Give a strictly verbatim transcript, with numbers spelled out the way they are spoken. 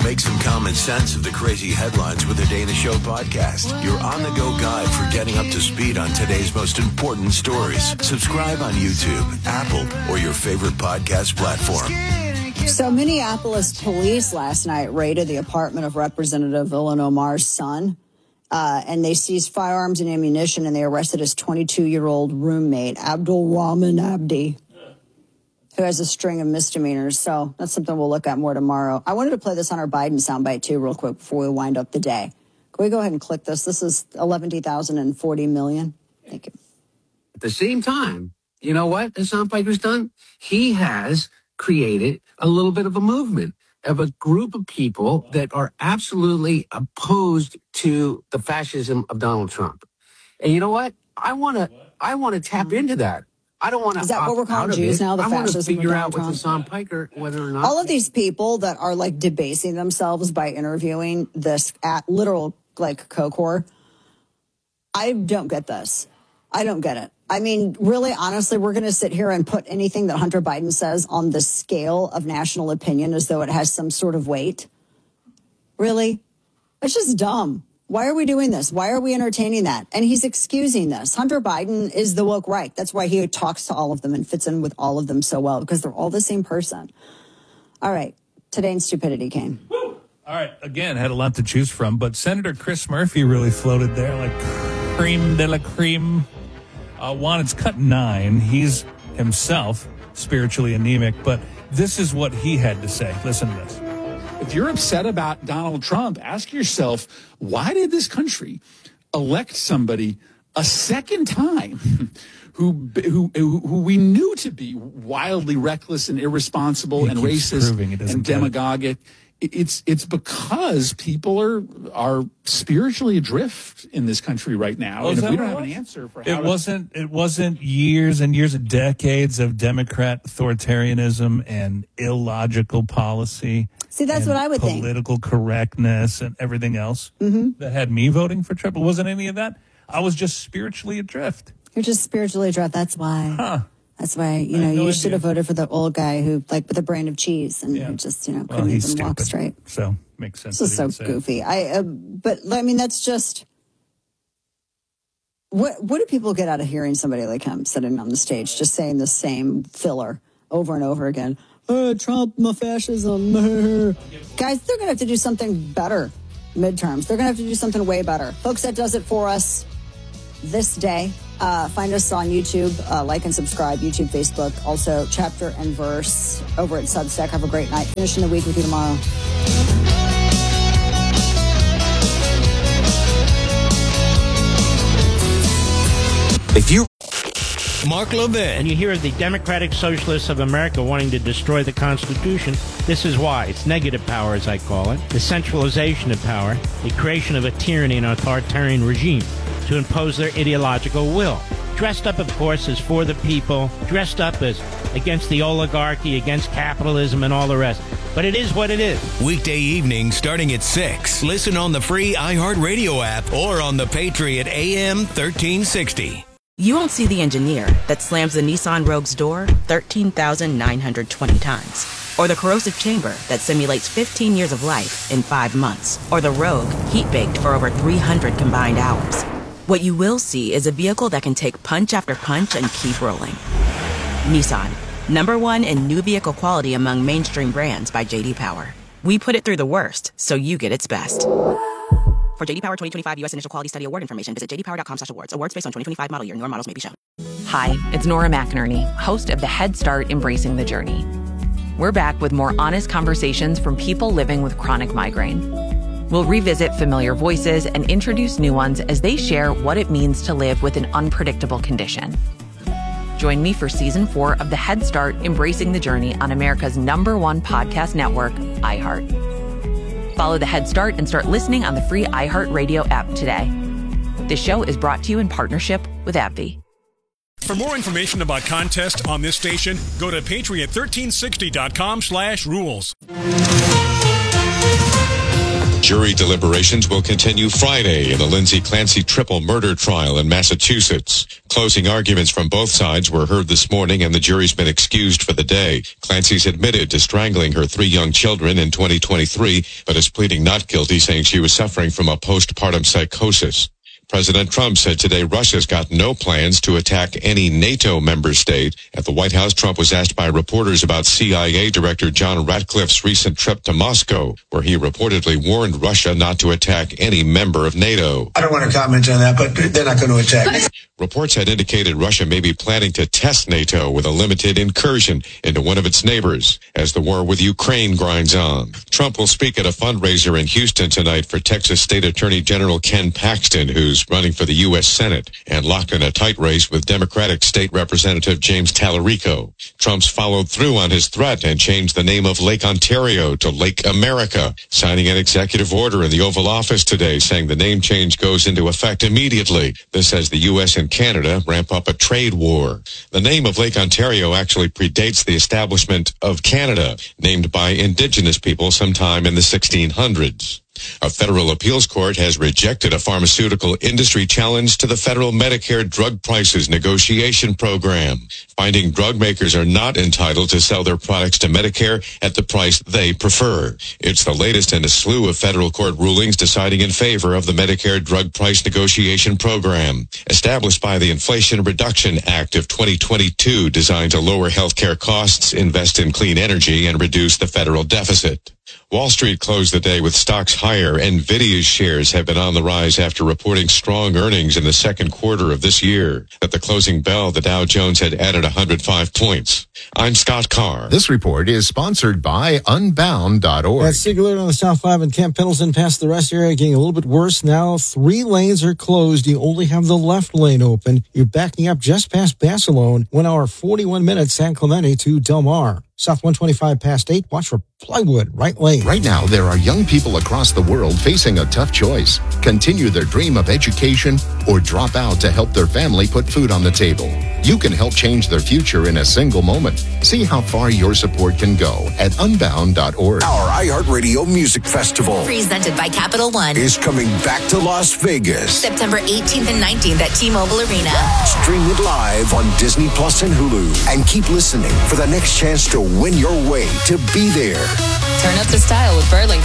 Make some common sense of the crazy headlines with the Dana Show podcast. Your on-the-go guide for getting up to speed on today's most important stories. Subscribe on YouTube, Apple, or your favorite podcast platform. So Minneapolis police last night raided the apartment of Representative Ilhan Omar's son, uh, and they seized firearms and ammunition, and they arrested his twenty-two-year-old roommate, Abdul Rahman Abdi, who has a string of misdemeanors. So that's something we'll look at more tomorrow. I wanted to play this on our Biden soundbite, too, real quick before we wind up the day. Can we go ahead and click this? This is eleven thousand forty million. Thank you. At the same time, you know what the soundbite done? He has created a little bit of a movement of a group of people that are absolutely opposed to the fascism of Donald Trump. And you know what? I want to I want to tap into that. I don't want to. Is that what we're calling Jews now? The I want to figure out with Trump? Hassan Piker whether or not all of these people that are like debasing themselves by interviewing this at literal like CoCore. I don't get this. I don't get it. I mean, really, honestly, we're going to sit here and put anything that Hunter Biden says on the scale of national opinion as though it has some sort of weight. Really? It's just dumb. Why are we doing this? Why are we entertaining that? And he's excusing this. Hunter Biden is the woke right. That's why he talks to all of them and fits in with all of them so well, because they're all the same person. All right. Today in stupidity came. Woo! All right. Again, had a lot to choose from, but Senator Chris Murphy really floated there like cream de la cream. Uh, Juan, it's cut nine. He's himself spiritually anemic, but this is what he had to say. Listen to this. If you're upset about Donald Trump, ask yourself, why did this country elect somebody a second time who who who we knew to be wildly reckless and irresponsible he and racist and demagogic? It's it's because people are are spiritually adrift in this country right now, oh, and if we don't have was? an answer for how it to, wasn't it wasn't years and years of decades of Democrat authoritarianism and illogical policy. See, that's what I would political think. Political correctness and everything else mm-hmm. that had me voting for Trump. It wasn't any of that. I was just spiritually adrift. You're just spiritually adrift. That's why. Huh. That's why, you know, no you should have voted for the old guy who, like, with a brand of cheese and yeah. who just, you know, couldn't well, even walk straight. So, makes sense. This is so goofy. I, uh, but, I mean, that's just, what what do people get out of hearing somebody like him sitting on the stage just saying the same filler over and over again? Oh, Trump, my fascism. Guys, they're going to have to do something better midterms. They're going to have to do something way better. Folks, that does it for us this day. Uh, find us on YouTube, uh, like and subscribe, YouTube, Facebook, also Chapter and Verse over at Substack. Have a great night. Finishing the week with you tomorrow. If you... Mark Levin. And you hear the Democratic Socialists of America wanting to destroy the Constitution. This is why. It's negative power, as I call it. The centralization of power. The creation of a tyranny and authoritarian regime to impose their ideological will. Dressed up, of course, as for the people. Dressed up as against the oligarchy, against capitalism, and all the rest. But it is what it is. Weekday evening starting at six. Listen on the free iHeartRadio app or on the Patriot A M thirteen sixty. You won't see the engineer that slams the Nissan Rogue's door thirteen thousand nine hundred twenty times. Or the corrosive chamber that simulates fifteen years of life in five months. Or the Rogue heat-baked for over three hundred combined hours. What you will see is a vehicle that can take punch after punch and keep rolling. Nissan, number one in new vehicle quality among mainstream brands by J D Power. We put it through the worst, so you get its best. For J D Power twenty twenty-five U S Initial Quality Study Award information, visit j d power dot com slash awards. Awards based on twenty twenty-five model year. Newer models may be shown. Hi, it's Nora McInerney, host of the Head Start Embracing the Journey. We're back with more honest conversations from people living with chronic migraine. We'll revisit familiar voices and introduce new ones as they share what it means to live with an unpredictable condition. Join me for season four of the Head Start Embracing the Journey on America's number one podcast network, iHeart. Follow the Head Start and start listening on the free iHeartRadio app today. This show is brought to you in partnership with AbbVie. For more information about contests on this station, go to patriot thirteen sixty dot com slash rules. Jury deliberations will continue Friday in the Lindsay Clancy triple murder trial in Massachusetts. Closing arguments from both sides were heard this morning, and the jury's been excused for the day. Clancy's admitted to strangling her three young children in twenty twenty-three, but is pleading not guilty, saying she was suffering from a postpartum psychosis. President Trump said today Russia's got no plans to attack any NATO member state. At the White House, Trump was asked by reporters about C I A Director John Ratcliffe's recent trip to Moscow, where he reportedly warned Russia not to attack any member of NATO. I don't want to comment on that, but they're not going to attack. Reports had indicated Russia may be planning to test NATO with a limited incursion into one of its neighbors as the war with Ukraine grinds on. Trump will speak at a fundraiser in Houston tonight for Texas State Attorney General Ken Paxton, who's running for the U S Senate and locked in a tight race with Democratic State Representative James Tallarico. Trump's followed through on his threat and changed the name of Lake Ontario to Lake America, signing an executive order in the Oval Office today saying the name change goes into effect immediately. This as the U S and Canada ramp up a trade war. The name of Lake Ontario actually predates the establishment of Canada, named by Indigenous people sometime in the sixteen hundreds. A federal appeals court has rejected a pharmaceutical industry challenge to the federal Medicare drug prices negotiation program, finding drug makers are not entitled to sell their products to Medicare at the price they prefer. It's the latest in a slew of federal court rulings deciding in favor of the Medicare drug price negotiation program, established by the Inflation Reduction Act of twenty twenty-two, designed to lower healthcare costs, invest in clean energy, and reduce the federal deficit. Wall Street closed the day with stocks higher. NVIDIA's shares have been on the rise after reporting strong earnings in the second quarter of this year. At the closing bell, the Dow Jones had added one hundred five points. I'm Scott Carr. This report is sponsored by Unbound dot org. That's Sigler on the South five and Camp Pendleton past the rest area, getting a little bit worse now. Three lanes are closed. You only have the left lane open. You're backing up just past Basilone. One hour, forty-one minutes, San Clemente to Del Mar. South one twenty-five past eight. Watch for Plywood, right lane. Right now, there are young people across the world facing a tough choice. Continue their dream of education or drop out to help their family put food on the table. You can help change their future in a single moment. See how far your support can go at Unbound dot org. Our iHeartRadio Music Festival, presented by Capital One, is coming back to Las Vegas. September eighteenth and nineteenth at T-Mobile Arena. Stream it live on Disney Plus and Hulu. And keep listening for the next chance to win your way to be there. Turn up the style with Burlington.